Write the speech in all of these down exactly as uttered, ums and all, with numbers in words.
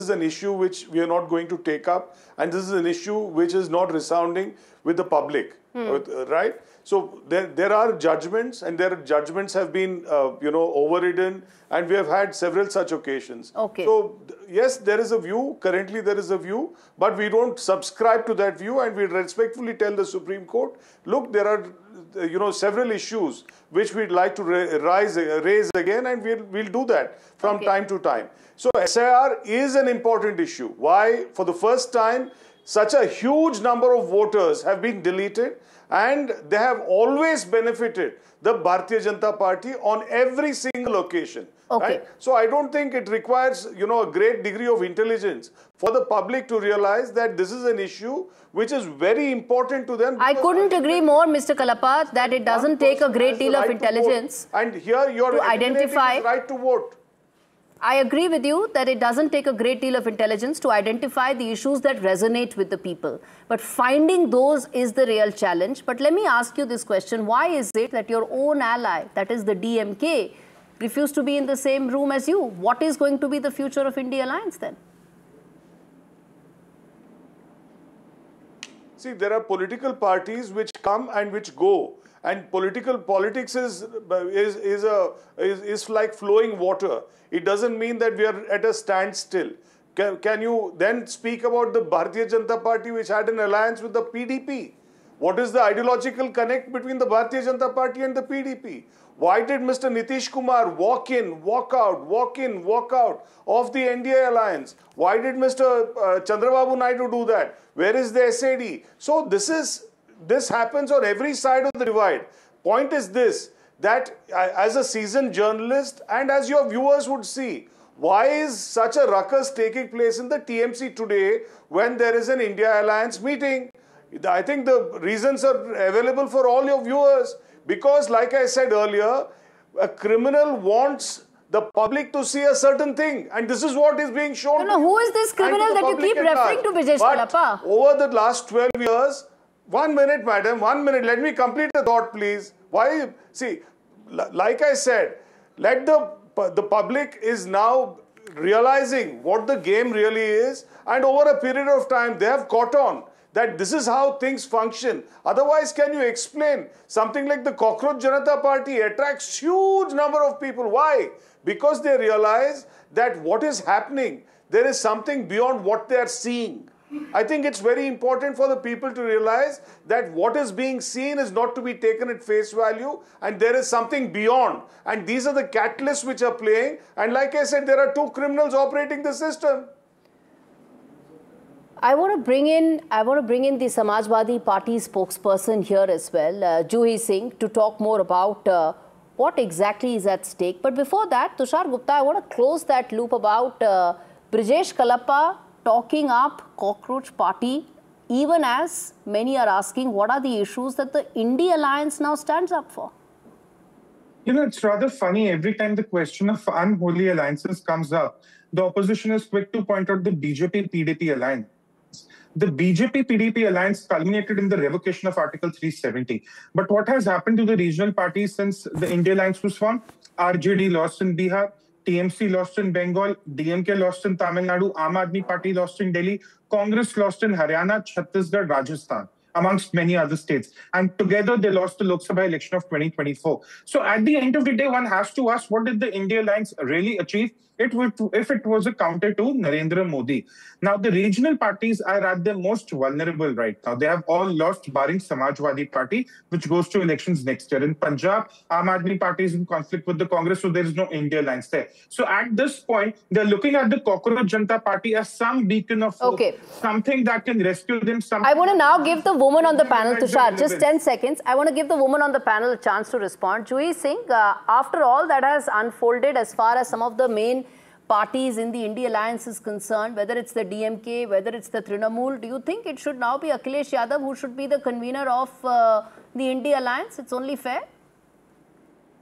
is an issue which we are not going to take up, and this is an issue which is not resounding with the public, hmm. uh, right? So there, there are judgments, and their judgments have been, uh, you know, overridden, and we have had several such occasions. Okay. So yes, there is a view. Currently, there is a view, but we don't subscribe to that view, and we respectfully tell the Supreme Court, look, there are, you know, several issues which we'd like to rise, raise again, and we'll we'll do that from okay. time to time. So S I R is an important issue. Why? For the first time, such a huge number of voters have been deleted, and they have always benefited the Bharatiya Janata Party on every single occasion. Okay. Right? So I don't think it requires, you know, a great degree of intelligence for the public to realize that this is an issue which is very important to them. I couldn't agree more, Mister Kalapa, that it doesn't take a great deal of intelligence. And here you are to identify right to vote. I agree with you that it doesn't take a great deal of intelligence to identify the issues that resonate with the people. But finding those is the real challenge. But let me ask you this question. Why is it that your own ally, that is the D M K, refused to be in the same room as you? What is going to be the future of India Alliance then? See, there are political parties which come and which go. And political politics is is is a is, is like flowing water. It doesn't mean that we are at a standstill. Can, can you then speak about the Bharatiya Janata Party, which had an alliance with the P D P? What is the ideological connect between the Bharatiya Janata Party and the P D P? Why did Mister Nitish Kumar walk in, walk out, walk in, walk out of the N D A alliance? Why did Mister Uh, Chandrababu Naidu do that? Where is the S A D? So this is this happens on every side of the divide. Point is this, that as a seasoned journalist and as your viewers would see, why is such a ruckus taking place in the T M C today when there is an India Alliance meeting? I think the reasons are available for all your viewers. Because like I said earlier, a criminal wants the public to see a certain thing. And this is what is being shown. No, no, who is this criminal that you keep referring to, Brijesh Kalapa? Over the last twelve years, one minute, madam, one minute. Let me complete the thought, please. Why? See, like I said, let the, the public is now realizing what the game really is. And over a period of time, they have caught on that this is how things function. Otherwise, can you explain something like the Cockroach Janata Party attracts huge number of people? Why? Because they realize that what is happening, there is something beyond what they are seeing. I think it's very important for the people to realize that what is being seen is not to be taken at face value, and there is something beyond. And these are the catalysts which are playing. And like I said, there are two criminals operating the system. I want to bring in, I want to bring in the Samajwadi Party spokesperson here as well, uh, Juhi Singh, to talk more about uh, what exactly is at stake. But before that, Tushar Gupta, I want to close that loop about uh, Brijesh Kalapa talking up Cockroach Party, even as many are asking what are the issues that the India Alliance now stands up for. You know, it's rather funny. Every time the question of unholy alliances comes up, the opposition is quick to point out the B J P P D P alliance. The B J P P D P alliance culminated in the revocation of Article three seventy. But what has happened to the regional parties since the India Alliance was formed? R J D lost in Bihar, T M C lost in Bengal, D M K lost in Tamil Nadu, Aam Aadmi Party lost in Delhi, Congress lost in Haryana, Chhattisgarh, Rajasthan, amongst many other states. And together they lost the Lok Sabha election of twenty twenty-four. So at the end of the day, one has to ask, what did the India Alliance really achieve it would, if it was a counter to Narendra Modi? Now, the regional parties are at their most vulnerable right now. They have all lost, barring Samajwadi Party, which goes to elections next year. In Punjab, Aam Aadmi Party is in conflict with the Congress, so there is no India Alliance there. So at this point, they're looking at the Cockroach Janata Party as some beacon of hope, okay. something that can rescue them. I want to now give the woman on the panel, Tushar, just ten seconds. I want to give the woman on the panel a chance to respond. Juhi Singh, uh, after all that has unfolded as far as some of the main parties in the India Alliance is concerned, whether it's the D M K, whether it's the Trinamool, do you think it should now be Akhilesh Yadav who should be the convener of uh, the India Alliance? It's only fair? Um,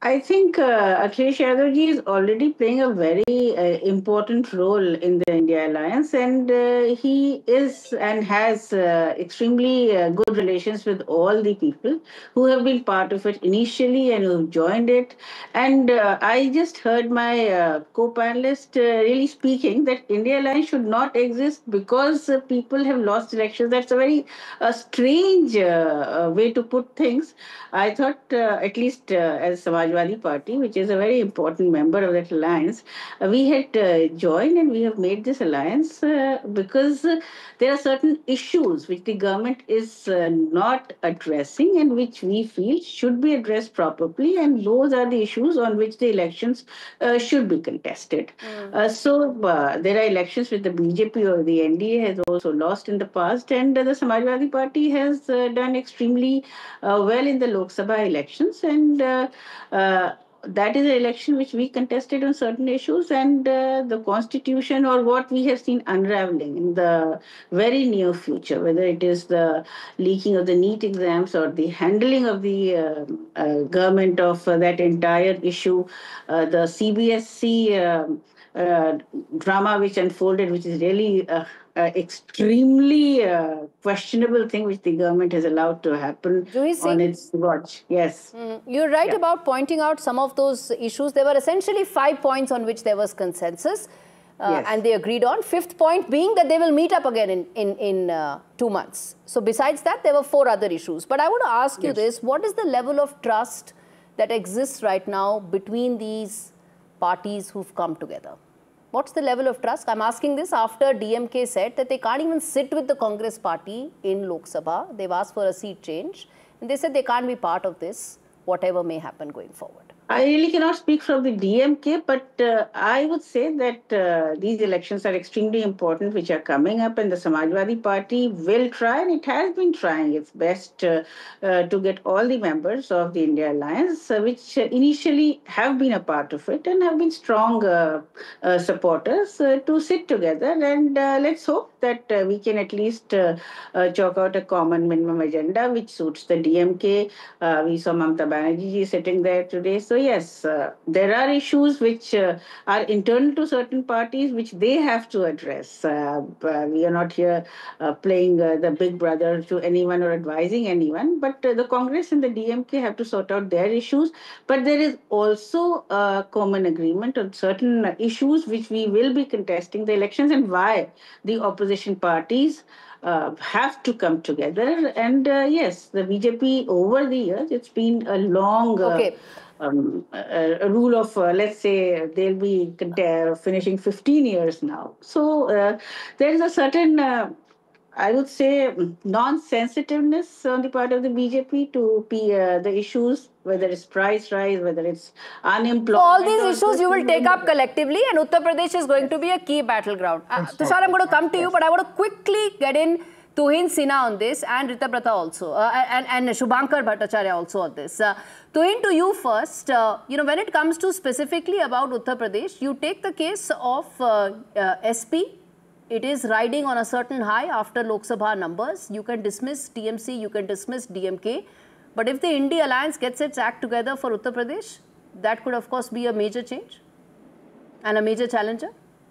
I think uh, Akhilesh Yadav ji is already playing a very uh, important role in the India Alliance, and uh, he is and has uh, extremely uh, good relations with all the people who have been part of it initially and who have joined it. And uh, I just heard my uh, co-panelist uh, really speaking that India Alliance should not exist because uh, people have lost elections. That's a very uh, strange uh, uh, way to put things. I thought, uh, at least uh, as Samajwadi Party, which is a very important member of that alliance, uh, we had uh, joined and we have made this alliance uh, because uh, there are certain issues which the government is uh, not addressing and which we feel should be addressed properly, and those are the issues on which the elections uh, should be contested. Mm. Uh, so uh, there are elections with the B J P or the N D A has also lost in the past, and uh, the Samajwadi Party has uh, done extremely uh, well in the Lok Sabha elections, and uh, uh, that is an election which we contested on certain issues, and uh, the constitution or what we have seen unraveling in the very near future, whether it is the leaking of the NEET exams or the handling of the uh, uh, government of uh, that entire issue, uh, the C B S E um, uh, drama which unfolded, which is really uh, uh, extremely uh, questionable thing which the government has allowed to happen on its watch. Yes. Mm, you're right yeah. about pointing out some of those issues. There were essentially five points on which there was consensus uh, yes. and they agreed on. Fifth point being that they will meet up again in, in, in uh, two months. So besides that, there were four other issues. But I want to ask yes. you this, what is the level of trust that exists right now between these parties who've come together? What's the level of trust? I'm asking this after D M K said that they can't even sit with the Congress party in Lok Sabha. They've asked for a seat change. And they said they can't be part of this, whatever may happen going forward. I really cannot speak from the D M K, but uh, I would say that uh, these elections are extremely important, which are coming up, and the Samajwadi Party will try, and it has been trying its best uh, uh, to get all the members of the India Alliance, uh, which uh, initially have been a part of it and have been strong uh, uh, supporters, uh, to sit together. And uh, let's hope that uh, we can at least uh, uh, chalk out a common minimum agenda which suits the D M K. Uh, we saw Mamata Banerjee sitting there today. So yes, uh, there are issues which uh, are internal to certain parties which they have to address. Uh, we are not here uh, playing uh, the big brother to anyone or advising anyone, but uh, the Congress and the D M K have to sort out their issues. But there is also a common agreement on certain issues which we will be contesting the elections, and why the opposition parties Uh, have to come together. And uh, yes, the B J P over the years, it's been a long uh, okay. um, a, a rule of, uh, let's say, they'll be finishing fifteen years now. So uh, there is a certain, uh, I would say, non-sensitiveness on the part of the B J P to be, uh, the issues, whether it's price rise, whether it's unemployment. So all these issues you will take up collectively, and Uttar Pradesh is going to be a key battleground. Uh, Tushar, I'm going to come to you, but I want to quickly get in Tuhin Sinha on this, and Ritaprata also, uh, and, and Shubhankar Bhattacharya also on this. Uh, Tuhin, to you first, uh, you know, when it comes to specifically about Uttar Pradesh, you take the case of uh, uh, S P. It is riding on a certain high after Lok Sabha numbers. You can dismiss T M C, you can dismiss D M K. But if the India Alliance gets its act together for Uttar Pradesh, that could of course be a major change and a major challenger.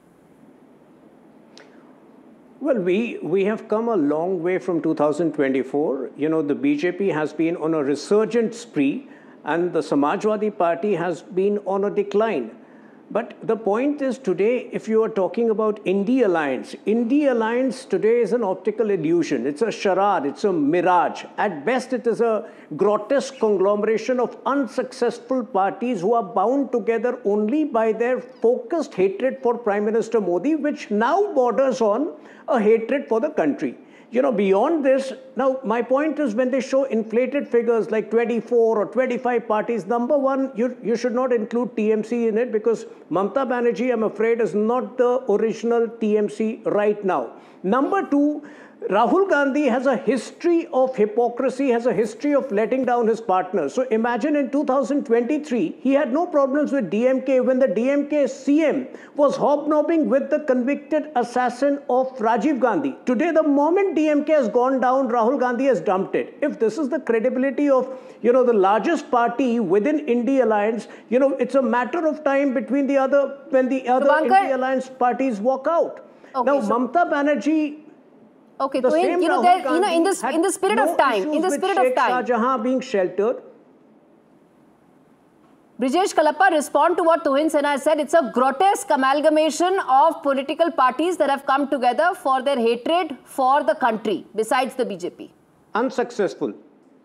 Well, we, we have come a long way from two thousand twenty-four. You know, the B J P has been on a resurgent spree and the Samajwadi Party has been on a decline. But the point is today, if you are talking about India Alliance, India Alliance today is an optical illusion. It's a charade, it's a mirage. At best, it is a grotesque conglomeration of unsuccessful parties who are bound together only by their focused hatred for Prime Minister Modi, which now borders on a hatred for the country. You know, beyond this, now my point is when they show inflated figures like twenty-four or twenty-five parties, number one, you, you should not include T M C in it because Mamata Banerjee, I'm afraid, is not the original T M C right now. Number two, Rahul Gandhi has a history of hypocrisy, has a history of letting down his partners. So imagine in two thousand twenty-three, he had no problems with D M K when the D M K C M was hobnobbing with the convicted assassin of Rajiv Gandhi. Today, the moment D M K has gone down, Rahul Gandhi has dumped it. If this is the credibility of, you know, the largest party within India Alliance, you know, it's a matter of time between the other, when the other Subankar, India Alliance parties walk out. Okay, now, so Mamata Banerjee, Okay, the so in, same you know, Rahul there, you know, Gandhi in this had in the spirit no of time, in issues the with spirit Sheikh of time, Shah Jahan being sheltered. Brijesh Kalappa, respond to what Tuhin Sinha said. It's a grotesque amalgamation of political parties that have come together for their hatred for the country, besides the B J P. Unsuccessful.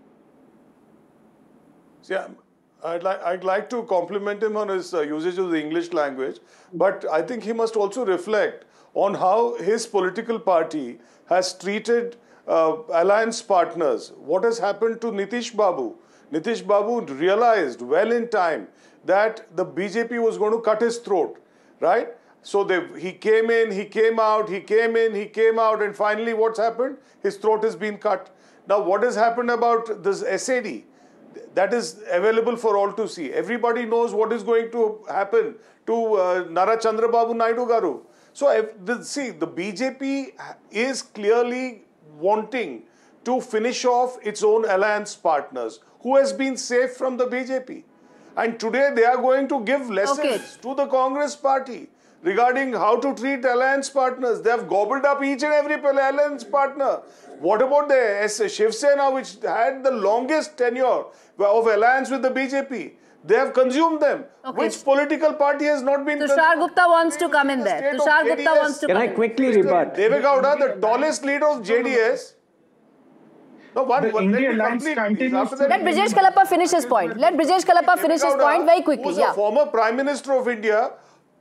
See, I'd like, I'd like to compliment him on his uh, usage of the English language, but I think he must also reflect on how his political party has treated uh, alliance partners. What has happened to Nitish Babu? Nitish Babu realized well in time that the B J P was going to cut his throat, right? So they, he came in, he came out, he came in, he came out, and finally what's happened? His throat has been cut. Now what has happened about this S A D? That is available for all to see. Everybody knows what is going to happen to uh, Nara Chandrababu Naidu Garu. So, if the, see, the B J P is clearly wanting to finish off its own alliance partners who has been safe from the B J P. And today they are going to give lessons Okay. to the Congress party regarding how to treat alliance partners. They have gobbled up each and every alliance partner. What about the Shiv Sena, which had the longest tenure of alliance with the B J P? They have consumed them. Okay. Which political party has not been Tushar consumed? Gupta wants to come in there. State of Tushar J D Gupta S. wants to Can come I in. quickly rebut? Deve Gowda, the tallest leader of J D S. No, one, The one, India let me Alliance complete, please. continues After to that, Let Brijesh Kalappa finish his point. Let Brijesh Kalappa finish his Gowda, point very quickly. who's Yeah. a former Prime Minister of India.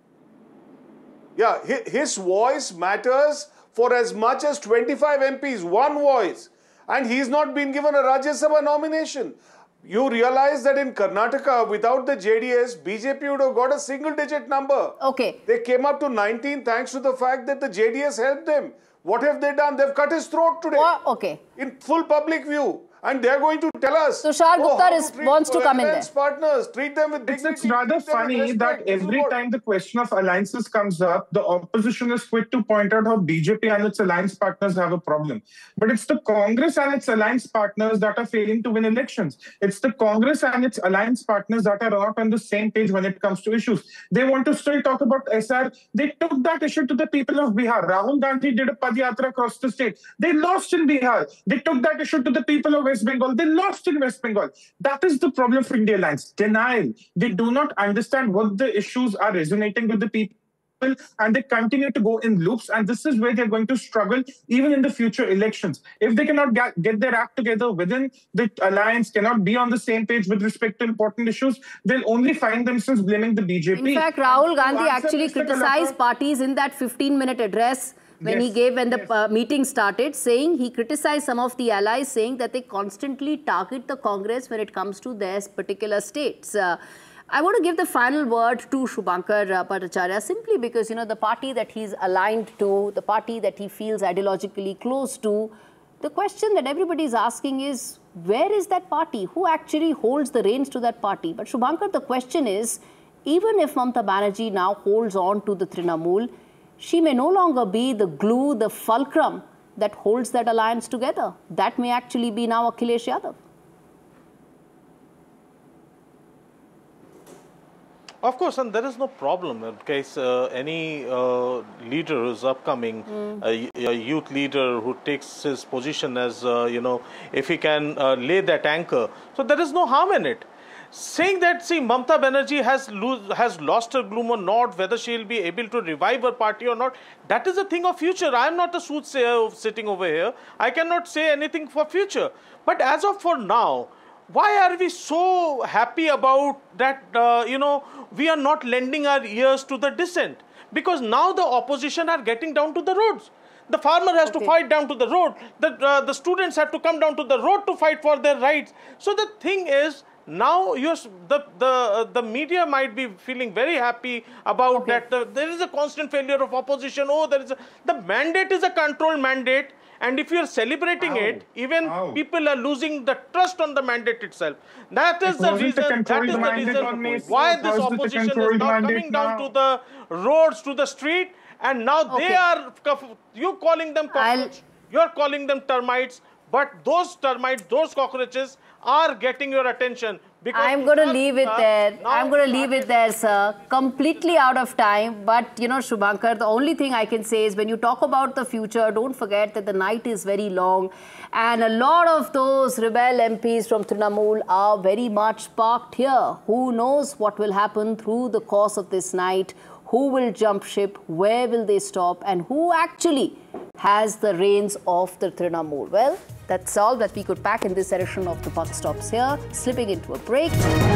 Yeah, hi- his voice matters for as much as twenty-five M Ps, one voice. And he's not been given a Rajya Sabha nomination. You realize that in Karnataka, without the J D S, B J P would have got a single-digit number. Okay. They came up to nineteen thanks to the fact that the J D S helped them. What have they done? They've cut his throat today. Or- okay. In full public view. And they're going to tell us. Tushar Gupta how is- treat wants to come in alliance there. partners. Treat them with It's, dignity. it's rather treat them with funny that respect. This is every what- time the question of alliances comes up, the opposition is quick to point out how B J P and its alliance partners have a problem. But it's the Congress and its alliance partners that are failing to win elections. It's the Congress and its alliance partners that are not on the same page when it comes to issues. They want to still talk about S R. They took that issue to the people of Bihar. Rahul Gandhi did a Padyatra across the state. They lost in Bihar. They took that issue to the people of West Bengal. They lost in West Bengal. That is the problem for India Alliance. Denial. They do not understand what the issues are resonating with the people, and they continue to go in loops, and this is where they're going to struggle even in the future elections. If they cannot get, get their act together within the alliance, cannot be on the same page with respect to important issues, they'll only find themselves blaming the B J P. In fact, Rahul To Gandhi answer actually Mister criticized Kalappa- parties in that fifteen minute address when he Yes, gave when the yes. uh, meeting started, saying he criticized some of the allies, saying that they constantly target the Congress when it comes to their particular states. Uh, I want to give the final word to Shubhankar uh, Bhattacharya, simply because, you know, the party that he's aligned to, the party that he feels ideologically close to, the question that everybody is asking is, where is that party? Who actually holds the reins to that party? But Shubhankar, the question is, even if Mamata Banerjee now holds on to the Trinamool, she may no longer be the glue, the fulcrum that holds that alliance together. That may actually be now Akhilesh Yadav. Of course, and there is no problem in case uh, any uh, leader is upcoming, Mm. a, a youth leader who takes his position as, uh, you know, if he can uh, lay that anchor. So there is no harm in it. Saying that, see, Mamata Banerjee has, lose, has lost her gloom or not, whether she will be able to revive her party or not, that is a thing of future. I am not a soothsayer sitting over here. I cannot say anything for future. But as of for now, why are we so happy about that, uh, you know, we are not lending our ears to the dissent? Because now the opposition are getting down to the roads. The farmer has Okay. to fight down to the road. The, uh, the students have to come down to the road to fight for their rights. So the thing is, now you're, the, the, uh, the media might be feeling very happy about Okay. that. The, there is a constant failure of opposition. Oh, there is a, the mandate is a controlled mandate. And if you're celebrating Ow. it, even Ow. people are losing the trust on the mandate itself. That is It the wasn't a reason, that controlled is the mandate on May reason why fourth. this Was it a opposition is controlled now mandate coming down now? to the roads, to the street, and now they Okay. are, you calling them cockroach, you're calling them termites, but those termites, those cockroaches are getting your attention. Because I'm going to Tushar leave it Gupta there. now I'm going to leave started- it there, sir. Completely out of time. But, you know, Shubhankar, the only thing I can say is when you talk about the future, don't forget that the night is very long. And a lot of those rebel M Ps from Trinamool are very much parked here. Who knows what will happen through the course of this night? Who will jump ship? Where will they stop? And who actually has the reins of the Trinamool? Well, that's all that we could pack in this edition of The Buck Stops Here. Slipping into a break.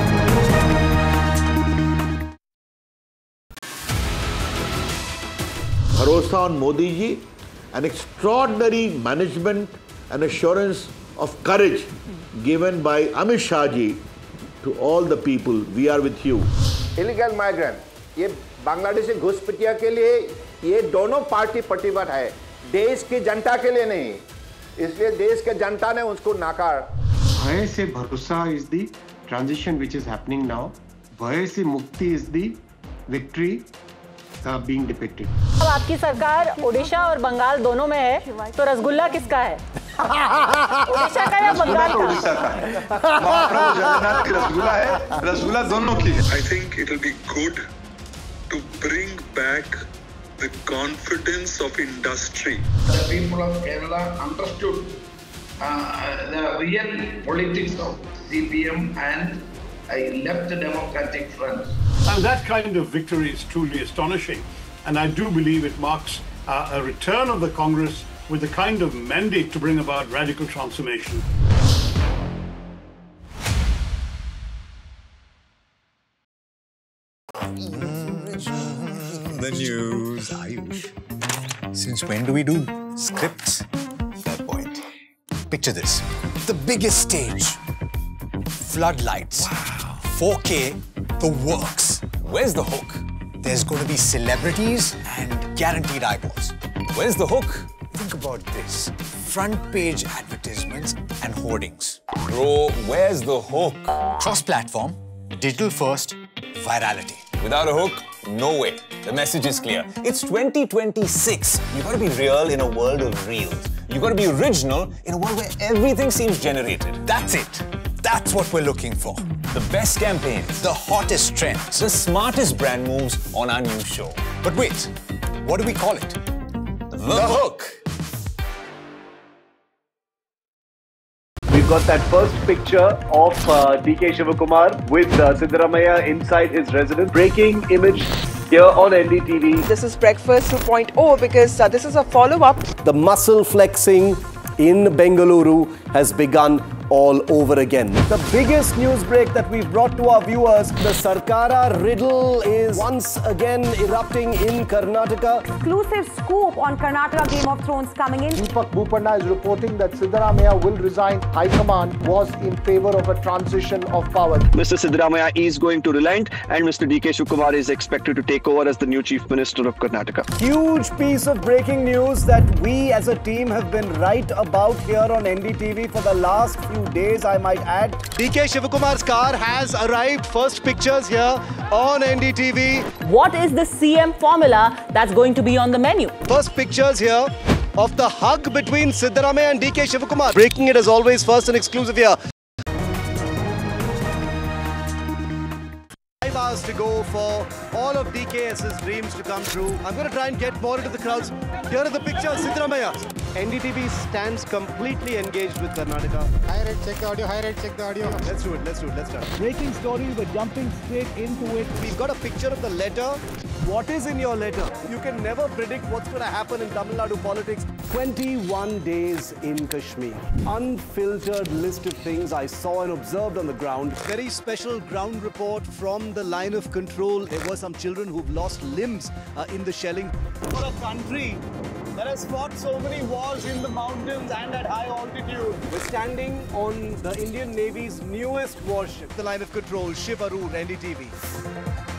Bharosa on Modi ji, an extraordinary management and assurance of courage given by Amit Shah ji to all the people. We are with you. Illegal migrant, ये बांग्लादेशी घुसपैठिया के लिए ये दोनों party प्रतिबद्ध है, देश की जनता के लिए नहीं, इसलिए देश के जनता ने उसको नाकार. भय से भरोसा is the transition which is happening now. भय से मुक्ति is the victory uh, being depicted. अब आपकी सरकार ओडिशा और बंगाल दोनों में है, तो रसगुल्ला किसका है? ओडिशा का या बंगाल का? ओडिशा का है. महाप्रभु जगन्नाथ की रसगुल्ला है, रसगुल्ला दोनों की है. I think it will be good to bring back the confidence of industry. The people of Kerala understood uh, the real politics of C P M and uh, left the Democratic Front. And that kind of victory is truly astonishing. And I do believe it marks uh, a return of the Congress with the kind of mandate to bring about radical transformation. The news, Ayush. Since when do we do scripts? Fair point. Picture this. The biggest stage. Floodlights. Wow. four K, the works. Where's the hook? There's going to be celebrities and guaranteed eyeballs. Where's the hook? Think about this. Front page advertisements and hoardings. Bro, where's the hook? Cross-platform, digital first, virality. Without a hook, no way. The message is clear. It's twenty twenty-six. You gotta be real in a world of reels. You gotta be original in a world where everything seems generated. That's it. That's what we're looking for. The best campaigns. The hottest trends. The smartest brand moves on our new show. But wait, what do we call it? The, the hook. We've got that first picture of uh, D K Shivakumar with uh, Siddaramaiah inside his residence. Breaking image here on N D T V. This is Breakfast two point oh because uh, this is a follow-up. The muscle flexing in Bengaluru has begun all over again. The biggest news break that we've brought to our viewers, the Sarkara riddle is once again erupting in Karnataka. Exclusive scoop on Karnataka Game of Thrones coming in. Deepak Bopanna is reporting that Siddaramaiah will resign. High Command was in favor of a transition of power. Mister Siddaramaiah is going to relent and Mister D K Shivakumar is expected to take over as the new Chief Minister of Karnataka. Huge piece of breaking news that we as a team have been right about here on N D T V for the last few days, I might add. D K Shivakumar's car has arrived. First pictures here on N D T V. What is the C M formula that's going to be on the menu? First pictures here of the hug between Siddaramaiah and D K Shivakumar. Breaking it as always, first and exclusive here. Five hours to go for all of DKS's dreams to come true. I'm going to try and get more into the crowds. Here are the pictures, Siddaramaiah. N D T V stands completely engaged with Karnataka. High rate, check the audio, high rate, check the audio. Let's do it, let's do it, let's start. Breaking story, we're jumping straight into it. We've got a picture of the letter. What is in your letter? You can never predict what's going to happen in Tamil Nadu politics. twenty-one days in Kashmir. Unfiltered list of things I saw and observed on the ground. Very special ground report from the line of control. There were some children who've lost limbs uh, in the shelling. For a country that has fought so many wars in the mountains and at high altitude. We're standing on the Indian Navy's newest warship. The line of control, Shiv Arun, N D T V.